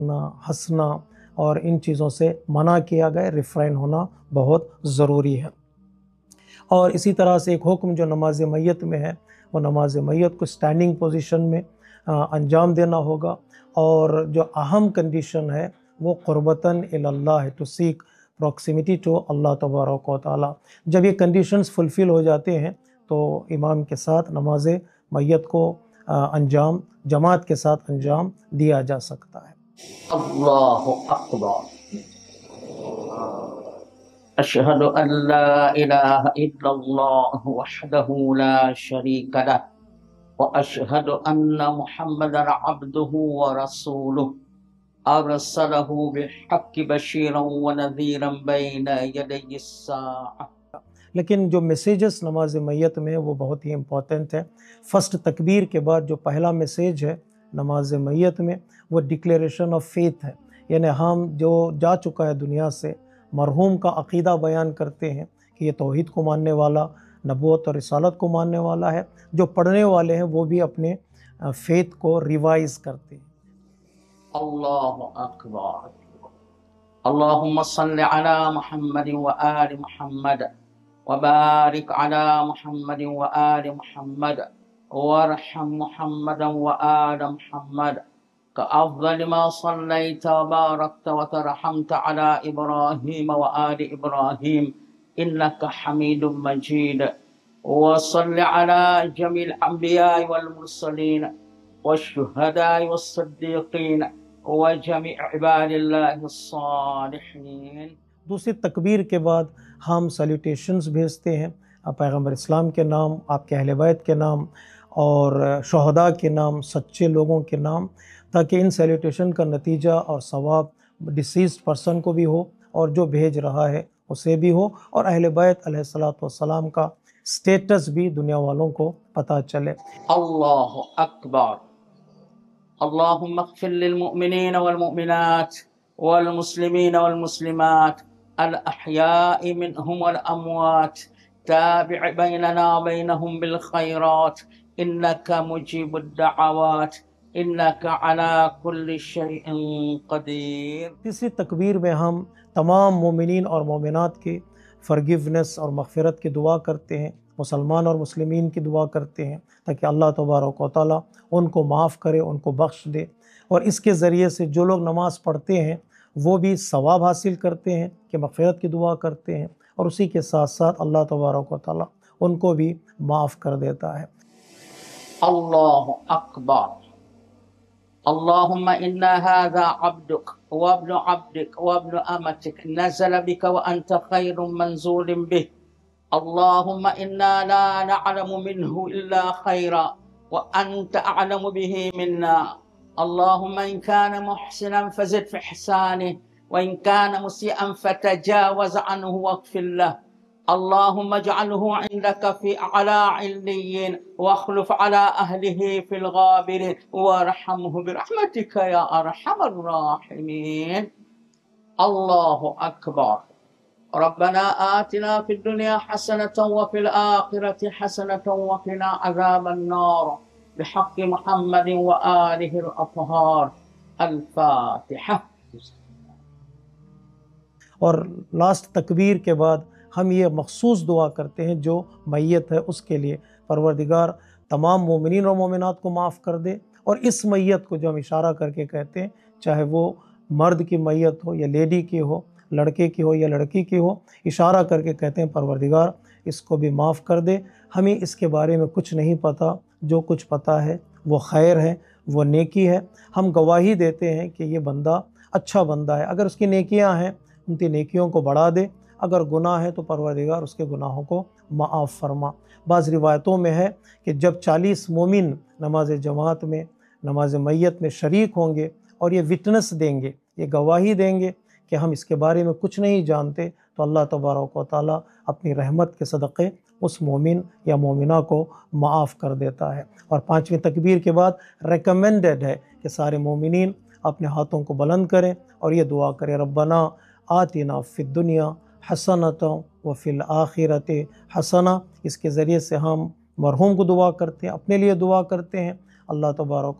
ہنسنا اور ان چیزوں سے منع کیا گیا، ریفرین ہونا بہت ضروری ہے۔ اور اسی طرح سے ایک حکم جو نماز میت میں ہے، وہ نماز میت کو اسٹینڈنگ پوزیشن میں انجام دینا ہوگا، اور جو اہم کنڈیشن ہے وہ قربتاً اللہ، ٹو سیک پروکسیمیٹی ٹو اللہ تبارک و تعالیٰ۔ جب یہ کنڈیشنز فلفل ہو جاتے ہیں تو امام کے ساتھ نماز میت کو انجام جماعت کے ساتھ انجام دیا جا سکتا ہے۔ اللہ اکبر۔ اشہد ان لا الہ الا اللہ وحدہ لا شریک لہ واشہد ان محمدا عبدہ ورسولہ ارسلہ بالحق بشیرا ونذیرا بین یدی الساعہ۔ لیکن جو میسیجز نماز میت میں وہ بہت ہی امپورٹنٹ ہے۔ فرسٹ تکبیر کے بعد جو پہلا میسیج ہے نماز میت میں وہ ڈکلیریشن آف فیتھ ہے، یعنی ہم جو جا چکا ہے دنیا سے، مرحوم کا عقیدہ بیان کرتے ہیں کہ یہ توحید کو ماننے والا، نبوت اور رسالت کو ماننے والا ہے۔ جو پڑھنے والے ہیں وہ بھی اپنے فیتھ کو ریوائز کرتے ہیں۔ اللہ اکبر۔ اللہم صل علی محمد وآل محمد وبارک علی محمد وآل محمد وارحم محمدا وآل محمد كأفضل ما صليت وباركت وترحمت على إبراهيم وآل إبراهيم إنك حميد مجيد، وصل على جميع الأنبياء والمرسلين والشهداء والصديقين وجميع عباد الله الصالحين۔ دوسری تکبیر کے بعد ہم سیلیوٹیشنز بھیجتے ہیں پیغمبر اسلام کے نام، آپ کے اہل بیت کے نام اور شہداء کے نام، سچے لوگوں کے نام، تاکہ ان سیلیوٹیشن کا نتیجہ اور ثواب ڈیسیزڈ پرسن کو بھی ہو اور جو بھیج رہا ہے اسے بھی ہو، اور اہل بیت علیہ السلام کا سٹیٹس بھی دنیا والوں کو پتہ چلے۔ اللہ اکبر۔ اللہم اغفر للمؤمنین والمؤمنات والمسلمین والمسلمات الاحیاء منہم والاموات، تابع بیننا بینہم بالخیرات انک مجیب الدعوات انک علی کل شیء قدیر۔ تیسری تکبیر میں ہم تمام مومنین اور مومنات کی فرگیونس اور مغفرت کی دعا کرتے ہیں، مسلمان اور مسلمین کی دعا کرتے ہیں تاکہ اللہ تبارک و تعالیٰ ان کو معاف کرے، ان کو بخش دے، اور اس کے ذریعے سے جو لوگ نماز پڑھتے ہیں وہ بھی ثواب حاصل کرتے ہیں کہ مغفرت کی دعا کرتے ہیں، اور اسی کے ساتھ ساتھ اللہ تبارک و تعالیٰ ان کو بھی معاف کر دیتا ہے۔ اللہ اکبر۔ اللہم انا هذا عبدك وابن عبدك وابن امتك نزل بك وانت خير منزول به، اللہم انا لا نعلم منه الا خيرا وانت اعلم به منا، اللہم ان كان محسنا فزد في احسانه وان كان مسيئا فتجاوز عنه واغفر له، اللہم اجعله عندك في اعلى عليين واخلف على اهله في الغابرين وارحمه برحمتك يا ارحم الراحمين۔ اللہ اکبر۔ ربنا آتنا في الدنيا حسنة وفي الآخرة حسنة وقنا عذاب النار بحق محمد وآله الأطهار۔ الفاتحة۔ اور لاسٹ تکبیر کے بعد ہم یہ مخصوص دعا کرتے ہیں جو میت ہے اس کے لیے، پروردگار تمام مومنین اور مومنات کو معاف کر دے، اور اس میت کو جو ہم اشارہ کر کے کہتے ہیں، چاہے وہ مرد کی میت ہو یا لیڈی کی ہو، لڑکے کی ہو یا لڑکی کی ہو، اشارہ کر کے کہتے ہیں پروردگار اس کو بھی معاف کر دے، ہمیں اس کے بارے میں کچھ نہیں پتہ، جو کچھ پتہ ہے وہ خیر ہے، وہ نیکی ہے، ہم گواہی دیتے ہیں کہ یہ بندہ اچھا بندہ ہے، اگر اس کی نیکیاں ہیں ان کی نیکیوں کو بڑھا دے، اگر گناہ ہے تو پروردگار اس کے گناہوں کو معاف فرما۔ بعض روایتوں میں ہے کہ جب 40 مومن نماز جماعت میں نماز میت میں شریک ہوں گے اور یہ وٹنس دیں گے، یہ گواہی دیں گے کہ ہم اس کے بارے میں کچھ نہیں جانتے، تو اللہ تبارک و تعالیٰ اپنی رحمت کے صدقے اس مومن یا مومنہ کو معاف کر دیتا ہے۔ اور 5ویں تکبیر کے بعد ریکمینڈڈ ہے کہ سارے مومنین اپنے ہاتھوں کو بلند کریں اور یہ دعا کریں، ربنا آتنا فی الدنیا حسنۃ وفی الآخرۃ حسنہ۔ اس کے ذریعے سے ہم مرحوم کو دعا کرتے ہیں، اپنے لیے دعا کرتے ہیں، اللہ تبارک